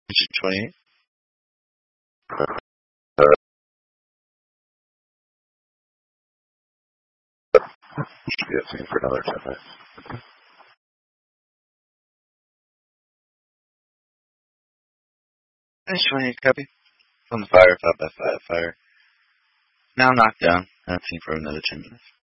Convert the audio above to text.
28. Should be up for another 10 minutes. 28, copy. On the fire, 5 by 5 fire. Now knocked down. I've seen for another 10 minutes.